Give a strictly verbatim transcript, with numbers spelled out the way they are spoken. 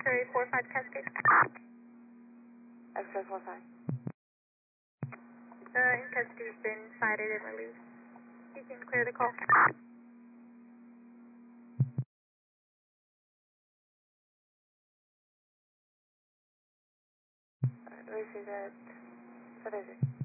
X-ray four five Cascade. X-ray four five. Uh, in custody has been cited and released. You can clear the call. Alright, we see that. What is it?